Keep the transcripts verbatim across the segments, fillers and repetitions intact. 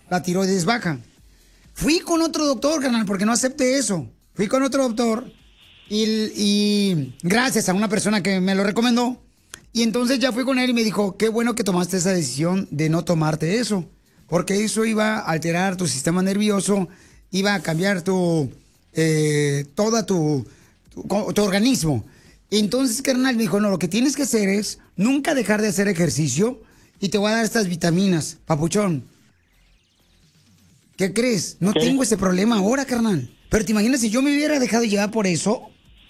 la tiroides baja. Fui con otro doctor, carnal, porque no acepté eso. Fui con otro doctor y, y gracias a una persona que me lo recomendó. Y entonces ya fui con él y me dijo, qué bueno que tomaste esa decisión de no tomarte eso. Porque eso iba a alterar tu sistema nervioso, iba a cambiar tu, eh, toda tu, tu, tu organismo. Entonces, carnal, me dijo, no, lo que tienes que hacer es nunca dejar de hacer ejercicio y te voy a dar estas vitaminas, papuchón. ¿Qué crees? No tengo ese problema ahora, carnal. Pero te imaginas si yo me hubiera dejado llevar por eso,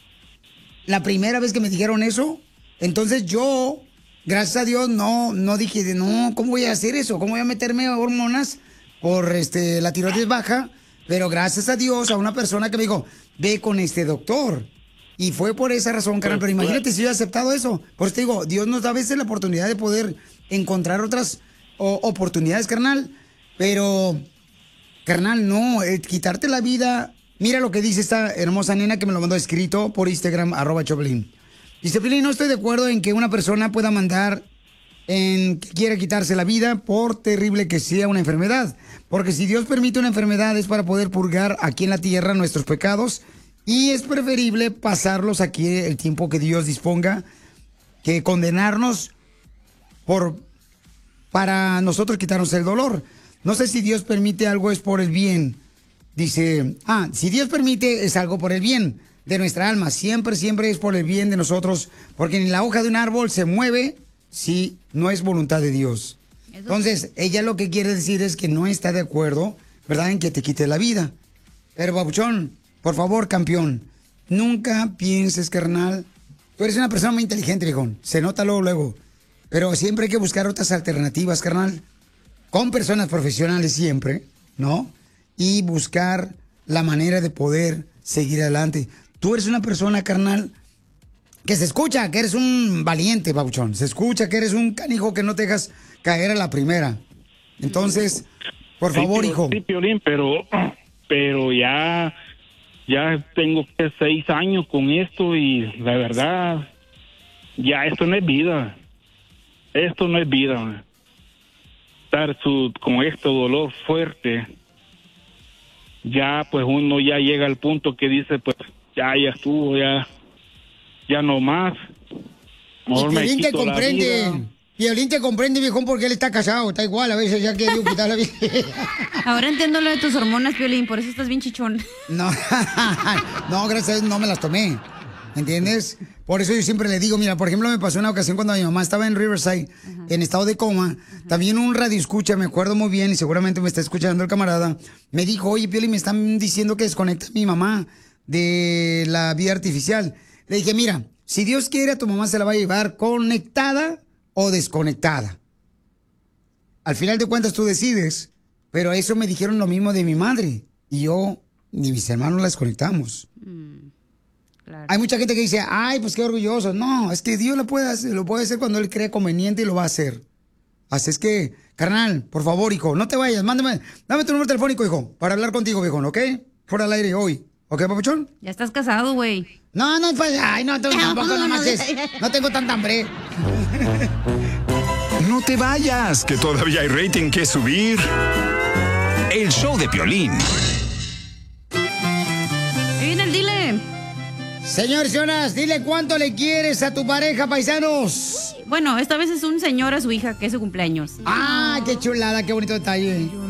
la primera vez que me dijeron eso, entonces yo, gracias a Dios, no, no dije, de, no, ¿cómo voy a hacer eso? ¿Cómo voy a meterme hormonas por este, la tiroides baja? Pero gracias a Dios, a una persona que me dijo, ve con este doctor. Y fue por esa razón, carnal. Pero imagínate si yo he aceptado eso. Por eso te digo, Dios nos da a veces la oportunidad de poder encontrar otras o, oportunidades, carnal. Pero, carnal, no, eh, quitarte la vida. Mira lo que dice esta hermosa nena que me lo mandó escrito por Instagram, arroba Choplin. Dice, Piolín, no estoy de acuerdo en que una persona pueda mandar en que quiera quitarse la vida por terrible que sea una enfermedad. Porque si Dios permite una enfermedad es para poder purgar aquí en la tierra nuestros pecados. Y es preferible pasarlos aquí el tiempo que Dios disponga que condenarnos por para nosotros quitarnos el dolor. No sé si Dios permite algo es por el bien. Dice, ah, si Dios permite es algo por el bien de nuestra alma. Siempre, siempre es por el bien de nosotros. Porque ni la hoja de un árbol se mueve si no es voluntad de Dios. Entonces, ella lo que quiere decir es que no está de acuerdo, ¿verdad?, en que te quite la vida. Pero, babuchón, por favor, campeón, nunca pienses, carnal. Tú eres una persona muy inteligente, viejón. Se nota luego, luego. Pero siempre hay que buscar otras alternativas, carnal. Con personas profesionales siempre, ¿no? Y buscar la manera de poder seguir adelante. Tú eres una persona, carnal, que se escucha que eres un valiente, babuchón. Se escucha que eres un canijo que no te dejas caer a la primera. Entonces, por favor, sí, hijo. Sí, Piolín, pero, pero ya... Ya tengo que seis años con esto y la verdad, ya esto no es vida. Esto no es vida. Estar su, con este dolor fuerte, ya pues uno ya llega al punto que dice, pues ya, ya estuvo, ya, ya no más. Mejor y me Piolín te quito la comprende. vida. Piolín te comprende, viejón, porque él está casado. Está igual, a veces ya quiere quitar la vida. Ahora entiendo lo de tus hormonas, Piolín, por eso estás bien chichón. No, no, gracias a Dios no me las tomé. ¿Entiendes? Por eso yo siempre le digo, mira, por ejemplo, me pasó una ocasión cuando mi mamá estaba en Riverside, ajá, en estado de coma. Ajá. También un radio escucha, me acuerdo muy bien, y seguramente me está escuchando el camarada. Me dijo, oye, Piolín, me están diciendo que desconecte a mi mamá de la vida artificial. Le dije, mira, si Dios quiere, a tu mamá se la va a llevar conectada o desconectada. Al final de cuentas tú decides, pero eso me dijeron lo mismo de mi madre. Y yo, ni mis hermanos la desconectamos. Mm, claro. Hay mucha gente que dice, ay, pues qué orgulloso. No, es que Dios lo puede hacer, lo puede hacer cuando Él cree conveniente y lo va a hacer. Así es que, carnal, por favor, hijo, no te vayas, mándame, dame tu número telefónico, hijo, para hablar contigo, viejo, ¿ok? Fuera al aire hoy. ¿Ok, papuchón? Ya estás casado, güey. No, no, pues, ay, no, tampoco nomás es, no tengo tanta hambre. No te vayas, que todavía hay rating que subir. El show de Piolín. Viene el dile. Señores, señoras, dile cuánto le quieres a tu pareja, paisanos. Bueno, esta vez es un señor a su hija, que es su cumpleaños. Ah, qué chulada, qué bonito detalle.